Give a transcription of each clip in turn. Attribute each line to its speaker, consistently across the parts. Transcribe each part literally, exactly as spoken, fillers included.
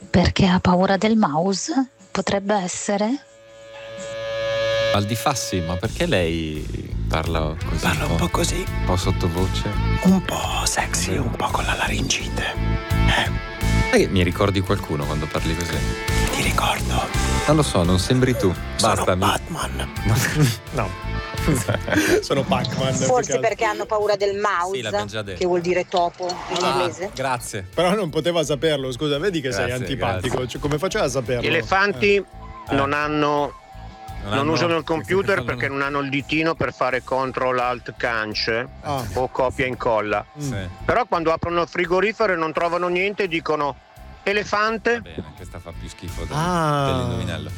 Speaker 1: Perché ha paura del mouse? Potrebbe essere?
Speaker 2: Al di fa sì, ma perché lei parla così?
Speaker 3: Parla un po' così.
Speaker 2: Un po' sottovoce?
Speaker 3: Un po' sexy, un po' con la laringite.
Speaker 2: Eh? Mi ricordi qualcuno quando parli così?
Speaker 3: Ti ricordo.
Speaker 2: Non lo so, non sembri tu. Basta.
Speaker 3: Sono Batman.
Speaker 2: No.
Speaker 3: Sono Pac-Man.
Speaker 4: Forse perché hanno paura del mouse,
Speaker 2: sì, l'abbiamo già detto.
Speaker 4: che vuol dire topo in
Speaker 2: ah,
Speaker 4: inglese.
Speaker 2: Grazie.
Speaker 3: Però non poteva saperlo, scusa, vedi che
Speaker 2: grazie,
Speaker 3: sei antipatico. Cioè, come faceva a saperlo?
Speaker 5: Gli elefanti
Speaker 3: eh.
Speaker 5: non hanno Non, non usano il computer perché non hanno il ditino per fare control alt canc ah. o copia e incolla.
Speaker 2: Sì.
Speaker 5: Però quando aprono il frigorifero e non trovano niente dicono elefante.
Speaker 2: Va bene, questa fa più schifo del,
Speaker 3: ah.
Speaker 2: dell'indovinello.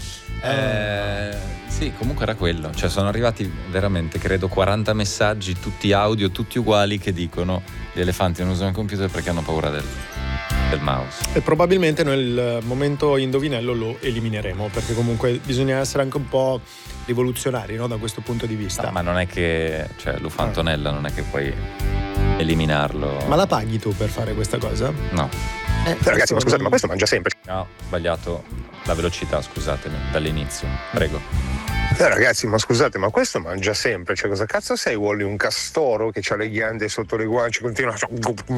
Speaker 2: Eh, sì, comunque era quello. Cioè sono arrivati veramente, credo, quaranta messaggi, tutti audio, tutti uguali, che dicono gli elefanti non usano il computer perché hanno paura del del mouse.
Speaker 3: E probabilmente noi il momento indovinello lo elimineremo, perché comunque bisogna essere anche un po' rivoluzionari, no? Da questo punto di vista.
Speaker 2: No, ma non è che, cioè, Lufantonella non è che puoi eliminarlo.
Speaker 3: Ma la paghi tu per fare questa cosa?
Speaker 2: No.
Speaker 3: Eh,
Speaker 5: ragazzi, ma scusate, ma questo mangia sempre.
Speaker 2: No, ho sbagliato la velocità, scusatemi, dall'inizio. Prego.
Speaker 5: Eh, ragazzi, ma scusate, ma questo mangia sempre. Cioè, cosa cazzo sei, Wally? Un castoro che ha le ghiande sotto le guance, continua a...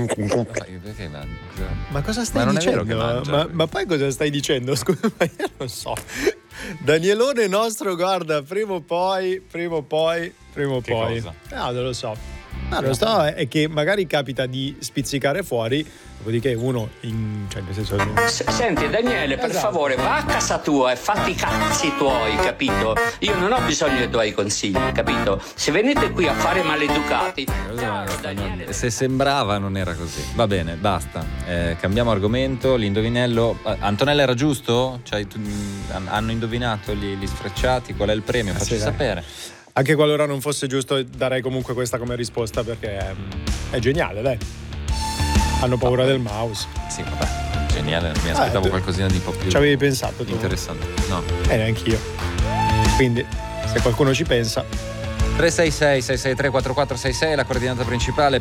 Speaker 2: Perché mangia?
Speaker 3: Ma cosa stai
Speaker 2: ma non
Speaker 3: dicendo?
Speaker 2: È vero che mangia,
Speaker 3: ma, ma poi cosa stai dicendo? Scusa, ma io non so. Danielone nostro, guarda, prima o poi, prima o poi, prima o
Speaker 2: che
Speaker 3: poi.
Speaker 2: Cosa?
Speaker 3: No, non lo so. No, non lo so, è che magari capita di spizzicare fuori, dopodiché uno in, cioè nel senso
Speaker 6: S- senti Daniele, per
Speaker 3: esatto.
Speaker 6: favore, va a casa tua e fatti i cazzi tuoi, capito? Io non ho bisogno dei tuoi consigli, capito? Se venite qui a fare maleducati. Ciao, Daniele.
Speaker 2: Se sembrava non era così. Va bene, basta. Eh, cambiamo argomento. L'indovinello. Antonella era giusto? Cioè, tu, hanno indovinato gli, gli sfrecciati? Qual è il premio?
Speaker 3: Ah,
Speaker 2: Facci
Speaker 3: sì,
Speaker 2: sapere.
Speaker 3: Anche qualora non fosse giusto, darei comunque questa come risposta, perché è, è geniale, dai. Hanno paura ah, del mouse.
Speaker 2: Sì, vabbè, geniale, mi aspettavo
Speaker 3: ah,
Speaker 2: qualcosina di un po' più
Speaker 3: ci avevi pensato tu?
Speaker 2: Interessante. No.
Speaker 3: E eh, neanch'io. Quindi, se qualcuno ci pensa.
Speaker 2: tre sei sei sei sei tre quattro quattro sei sei è la coordinata principale